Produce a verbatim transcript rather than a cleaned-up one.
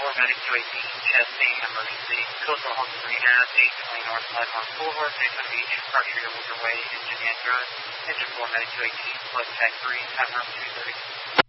four, Medic two eighteen, chest pain, emergency. Coastal Homes Rehab, eight twenty North Leghorn Boulevard, Daytona Beach, departure your Wooder Way, engine and drive. Engine four, Medic two eighteen, plug tech three, time room two thirty.